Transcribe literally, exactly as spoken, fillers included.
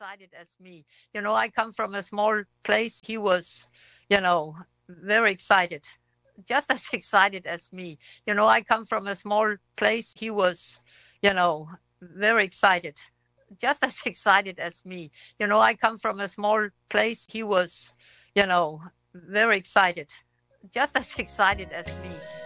excited as me. You know, I come from a small place. He was, you know, very excited, just as excited as me. You know, I come from a small place. He was, you know, very excited, just as excited as me. You know, I come from a small place. He was, you know, very excited, just as excited as me.